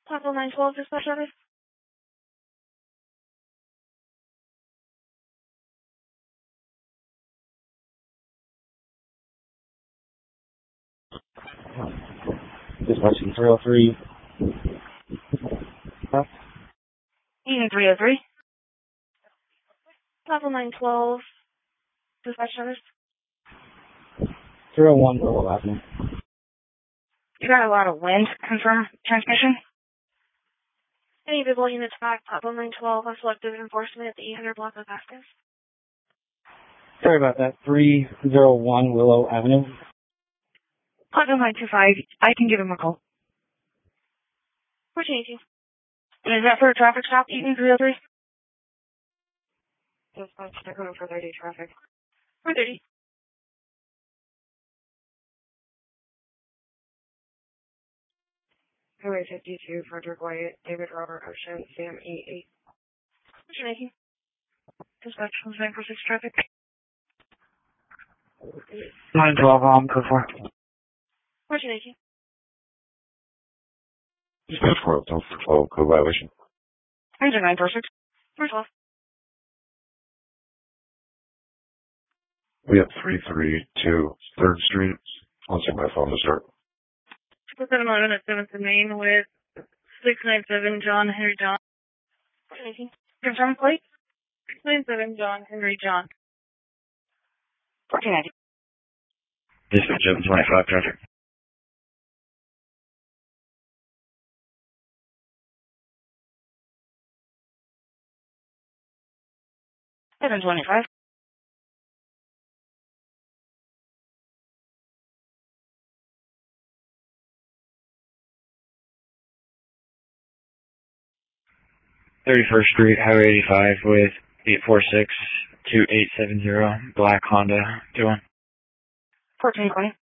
Taco 912, dispatch service. Dispatching 303. Eaton 303. Taco 912, dispatch service. 301 Willow Avenue. You got a lot of wind. Confirm transmission. Any visible units back, Taco 912, on selective enforcement at the 800 block of Vasquez. Sorry about that. 301 Willow Avenue. Taco 925, I can give him a call. 1418. And is that for a traffic stop, Eaton 303? Dispatch, Dakota for 30 traffic. 430. Highway 52, Frederick Wyatt, David Robert Ocean, Sam E8. What's your name? Dispatch, 946 traffic. 912 on code 4. What's your name? Dispatch 412, code violation. Engine 946. 412. We have 332 3rd Street. I'll take my phone to start. 711 at 7th and Main with 697 John Henry John. Confirm plate? 697 John Henry John. 1490. Dispatch 725 traffic. 725. Thirty-first Street, Highway 85 with 846-2870 black Honda 21. 1420.